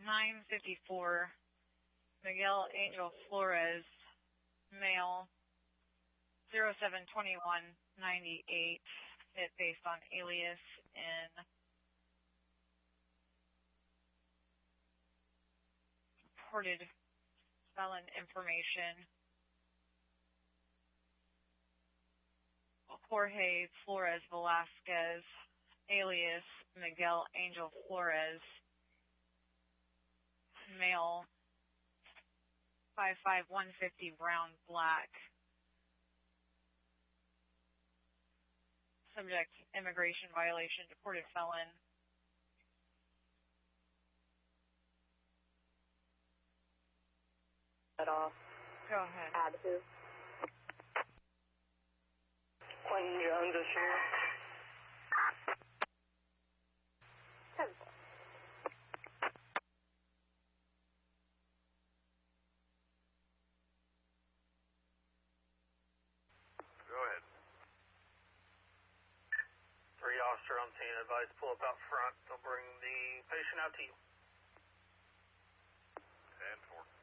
954, Miguel Angel Flores, male, 07/21/98, hit based on alias in reported felon information. Jorge Flores Velasquez, alias Miguel Angel Flores, male, 5'5", 150, brown, black. Subject, immigration violation, deported felon. Cut off. Go ahead. Add who? Quentin Jones is here. 10. Go ahead. 3 officer on scene, advised pull up out front. They'll bring the patient out to you. 10-4.